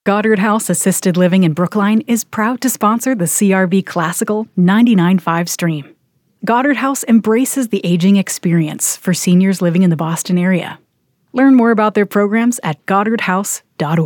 Goddard House Assisted Living in Brookline is proud to sponsor the CRB Classical 99.5 stream. Goddard House embraces the aging experience for seniors living in the Boston area. Learn more about their programs at goddardhouse.org.